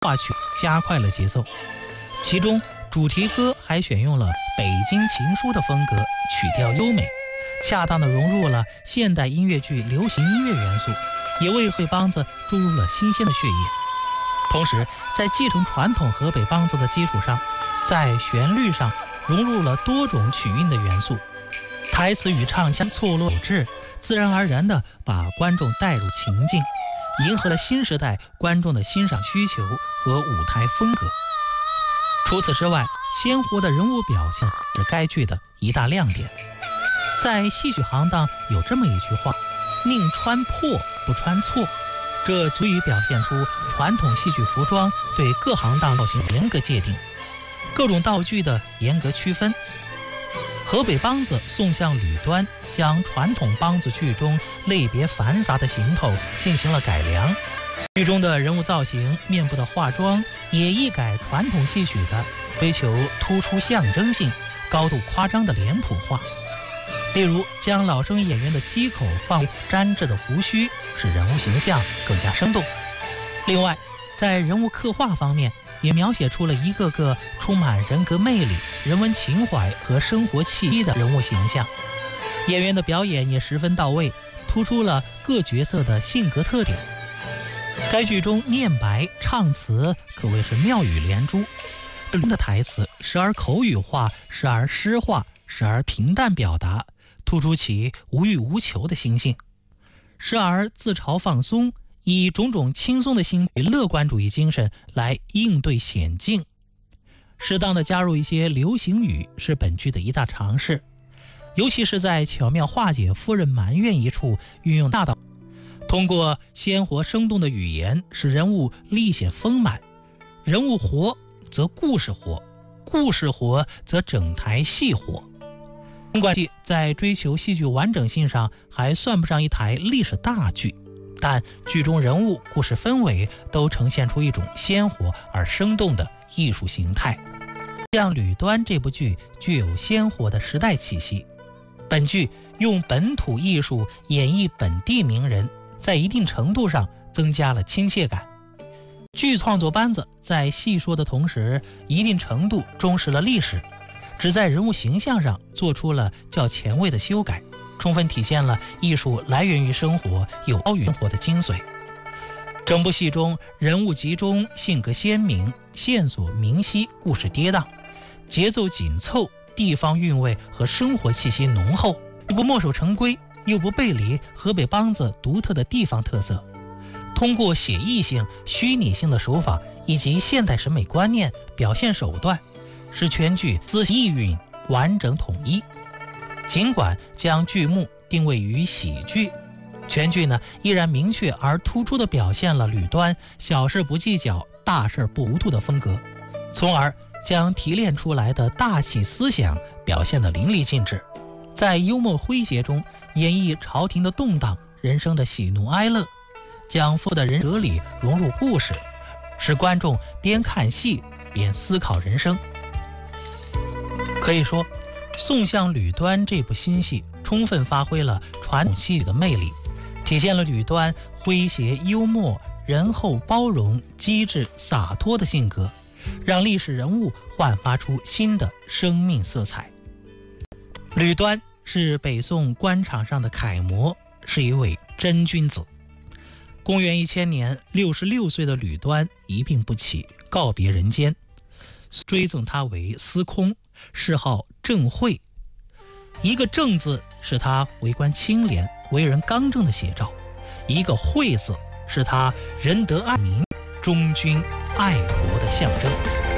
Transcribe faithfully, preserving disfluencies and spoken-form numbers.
话曲加快了节奏，其中主题歌还选用了北京情书的风格，曲调优美，恰当地融入了现代音乐剧流行音乐元素，也为河北梆子注入了新鲜的血液。同时在继承传统河北梆子的基础上，在旋律上融入了多种曲韵的元素，台词与唱腔错落有致，自然而然地把观众带入情境，迎合了新时代观众的欣赏需求和舞台风格。除此之外，鲜活的人物表现是该剧的一大亮点。在戏曲行当有这么一句话，宁穿破不穿错，这足以表现出传统戏剧服装对各行当造型严格界定，各种道具的严格区分。河北梆子宋相吕端将传统梆子剧中类别繁杂的行头进行了改良，剧中的人物造型、面部的化妆也一改传统戏曲的追求突出象征性、高度夸张的脸谱化。例如将老生演员的鸡口放为粘制的胡须，使人物形象更加生动。另外在人物刻画方面，也描写出了一个个充满人格魅力、人文情怀和生活气息的人物形象。演员的表演也十分到位，突出了各角色的性格特点。该剧中念白、唱词可谓是妙语连珠，的台词时而口语化，时而诗化，时而平淡表达，突出其无欲无求的心性；时而自嘲放松，以种种轻松的心与乐观主义精神来应对险境。适当的加入一些流行语是本剧的一大尝试，尤其是在巧妙化解夫人埋怨一处运用大道，通过鲜活生动的语言使人物立显丰满。人物活则故事活，故事活则整台戏活。尽管戏在追求戏剧完整性上还算不上一台历史大剧，但剧中人物、故事氛围都呈现出一种鲜活而生动的艺术形态。像《吕端》这部剧具有鲜活的时代气息，本剧用本土艺术演绎本地名人，在一定程度上增加了亲切感。剧创作班子在戏说的同时，一定程度忠实了历史，只在人物形象上做出了较前卫的修改，充分体现了艺术来源于生活，有高于生活的精髓。整部戏中人物集中，性格鲜明，线索明晰，故事跌宕，节奏紧凑，地方韵味和生活气息浓厚，又不墨守成规，又不背离河北梆子独特的地方特色。通过写意性、虚拟性的手法以及现代审美观念、表现手段，使全剧思意蕴完整统一。尽管将剧目定位于喜剧，全剧呢依然明确而突出地表现了吕端小事不计较、大事不糊涂的风格，从而将提炼出来的大气思想表现得淋漓尽致。在幽默诙谐中演绎朝廷的动荡、人生的喜怒哀乐，将富的人哲理融入故事，使观众边看戏边思考人生。可以说，宋相吕端这部新戏充分发挥了传统戏曲的魅力，体现了吕端诙谐幽默、仁厚包容、机智洒脱的性格，让历史人物焕发出新的生命色彩。吕端是北宋官场上的楷模，是一位真君子。公元一千年，六十六岁的吕端一病不起，告别人间，追赠他为司空，谥号郑惠。一个郑字是他为官清廉、为人刚正的写照，一个惠字是他仁德爱民、忠君爱国的象征。